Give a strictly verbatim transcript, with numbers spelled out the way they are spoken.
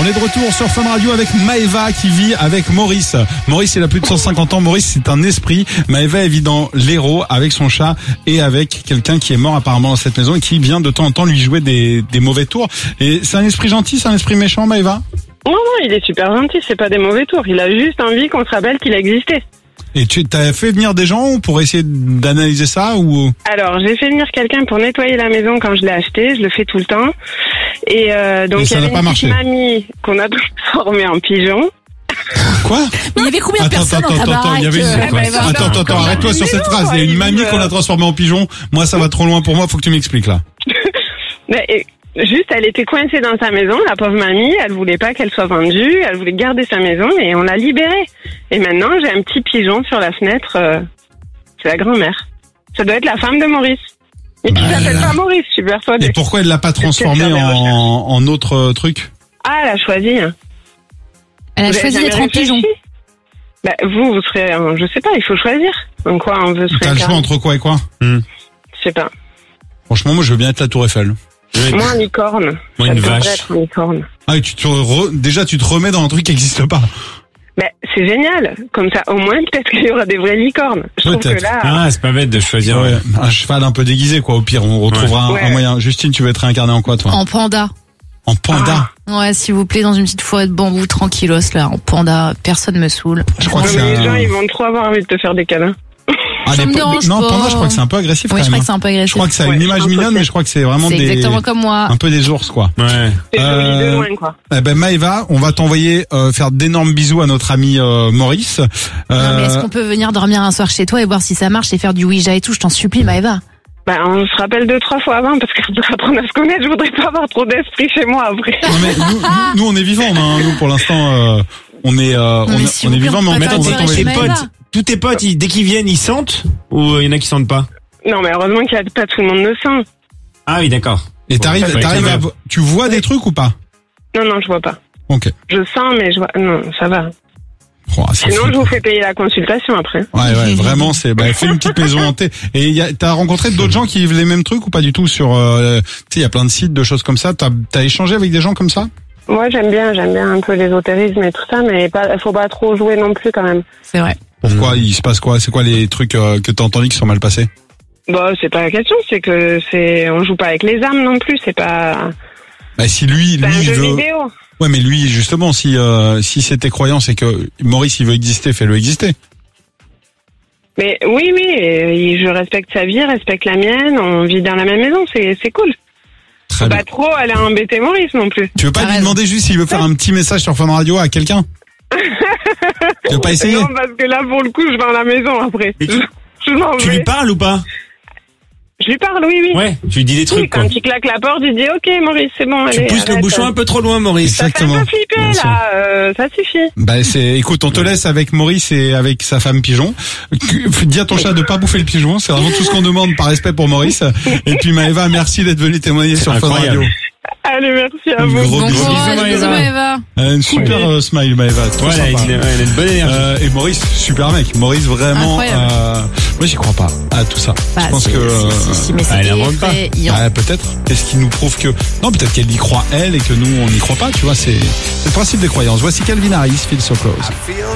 est de retour sur Fun Radio avec Maëva qui vit avec Maurice. Maurice, il a plus de cent cinquante ans. Maurice, c'est un esprit. Maëva, elle vit dans l'Hérault avec son chat et avec quelqu'un qui est mort apparemment dans cette maison et qui vient de temps en temps lui jouer des, des mauvais tours. Et c'est un esprit gentil, c'est un esprit méchant, Maëva? Non, non, il est super gentil. C'est pas des mauvais tours. Il a juste envie qu'on se rappelle qu'il existait. Et tu t'as fait venir des gens pour essayer d'analyser ça ou? Alors, j'ai fait venir quelqu'un pour nettoyer la maison quand je l'ai acheté. Je le fais tout le temps. Et euh, donc, Et il ça y n'a avait pas une marché. petite mamie qu'on a transformée en pigeon. Quoi? Mais il y avait combien de Attends, personnes attends, dans ta attends, attends, baraque il y avait une... euh, quoi bah, bah, Attends, attends, attends, arrête-toi sur cette phrase. Il y a une mamie qu'on a transformée en pigeon. Moi, ça va trop loin pour moi. Faut que tu m'expliques là. Mais, et, juste, elle était coincée dans sa maison, la pauvre mamie. Elle voulait pas qu'elle soit vendue. Elle voulait garder sa maison et on l'a libérée. Et maintenant, j'ai un petit pigeon sur la fenêtre. Euh, c'est la grand-mère. Ça doit être la femme de Maurice. Et puis, Bah, il s'appelle là. pas Maurice, je suis persuadée. Et pourquoi elle l'a pas transformé Peut-être faire des en, en autre euh, truc? Ah, elle a choisi. Hein. Elle a Vous avez choisi jamais d'être en réfléchi? pigeon. Bah, vous, vous serez, euh, je sais pas, il faut choisir. En quoi on veut se T'as le choix réincarner. entre quoi et quoi? Je sais pas. Franchement, moi, je veux bien être la Tour Eiffel. Moi, un licorne. Moi, Ça une devrait vache. être un licorne. Ah, et tu te re- déjà, tu te remets dans un truc qui n'existe pas. Bah, c'est génial. Comme ça, au moins, peut-être qu'il y aura des vraies licornes. Je trouve Peut-être. que là, Ah, c'est pas bête de choisir. Ouais, un cheval un peu déguisé, quoi. Au pire, on retrouvera Ouais. un, un Ouais. moyen. Justine, tu veux être réincarnée en quoi, toi? En panda. En panda. Ouais, s'il vous plaît, dans une petite forêt de bambou tranquillos, là, en panda. Personne me saoule. Je crois que non, c'est mais les un... gens, ils vont trop avoir envie de te faire des câlins. Ah, Ça les me pa- dérange non, pas. panda, je crois que c'est un peu agressif, Oui, quand je même. crois que c'est un peu Je agressif. crois que ça a Ouais, une je image pense mignonne, que mais je crois que c'est vraiment C'est des... exactement comme moi. un peu des ours, quoi. Ouais. C'est Euh, joli de loin, quoi. Eh ben, Maëva, on va t'envoyer euh, faire d'énormes bisous à notre ami euh, Maurice. Non, mais Euh, est-ce qu'on peut venir dormir un soir chez toi et voir si ça marche et faire du Ouija et tout? Je t'en supplie, Maëva. Bah, on se rappelle deux, trois fois avant, parce qu'on doit apprendre à se connaître. Je voudrais pas avoir trop d'esprit chez moi, après. non, mais nous, nous, nous, on est vivants, hein. Nous, pour l'instant, euh, on est, euh, on, mais est- s'il on est vous plaît, vivants, mais on on, peut Mais pas on attends, va dire tes chez t'envoyer. Maëva. potes, tous tes potes, ils- dès qu'ils viennent, ils sentent? Ou il y en a qui sentent pas? Non, mais heureusement qu'il y a pas tout le monde ne sent. Ah oui, d'accord. Et t'arrives, Bon, t'arrives ouais. à, vo- tu vois des trucs ou pas? Non, non, je vois pas. Ok. Je sens, mais je vois, non, ça va. Oh, c'est Sinon, fou. je vous fais payer la consultation après. Ouais, ouais, vraiment, c'est, bah, fais une petite maison hantée. Et y a, t'as rencontré d'autres gens qui vivent les mêmes trucs ou pas du tout sur, euh, tu sais, il y a plein de sites, de choses comme ça. T'as, t'as échangé avec des gens comme ça? Moi, j'aime bien, j'aime bien un peu l'ésotérisme et tout ça, mais pas, faut pas trop jouer non plus quand même. C'est vrai. Pourquoi? Il se passe quoi? C'est quoi les trucs euh, que t'as entendu qui sont mal passés? Bah, c'est pas la question, c'est que c'est, on joue pas avec les âmes non plus, c'est pas, Bah, si lui, c'est un lui, il jeu veut. vidéo. Ouais, mais lui, justement, si, euh, si c'était croyant, c'est que Maurice, il veut exister, fais-le exister. Mais oui, oui, et je respecte sa vie, respecte la mienne, on vit dans la même maison, c'est, c'est cool. Très Faut bien. pas trop aller embêter Maurice non plus. Tu veux pas T'as lui raison. demander juste s'il veut faire un petit message sur Fun Radio à quelqu'un? Tu veux pas essayer? Non, parce que là, pour le coup, je vais à la maison après. Mais tu- Je, je m'en Tu lui vais. parles ou pas? Je lui parle, oui, oui. Ouais, tu lui dis des Oui, trucs, quoi. quand il claque la porte, il dit ok Maurice, c'est bon, Tu allez. pousses le arrête. bouchon un peu trop loin, Maurice. Ça fait un Exactement. peu flipper Bien sûr. là, euh, ça suffit. Bah, c'est, écoute, on te laisse avec Maurice et avec sa femme pigeon. Que- Dis à ton chat de pas bouffer le pigeon, c'est vraiment tout ce qu'on demande par respect pour Maurice. Et puis Maëva, merci d'être venue témoigner sur Fun Incroyable. Radio. Allez, merci à Gros vous. bisous. Bon Bisous, courage, Maëva. bisous, Maëva. Elle a une super euh, smile, Maëva. Trop Ouais, elle a sympa. une, ouais, elle a une bonne énergie. Euh, et Maurice, super mec. Maurice, vraiment. Incroyable. Euh, moi, j'y crois pas à tout ça. Bah, je pense si, que. euh, si, si, si, mais Ah, elle c'était invente pas. fait, il en- ouais, peut-être. Qu'est-ce qui nous prouve que. Non, peut-être qu'elle y croit elle et que nous, on n'y croit pas. Tu vois, c'est c'est le principe des croyances. Voici Calvin Harris, Feel So Close.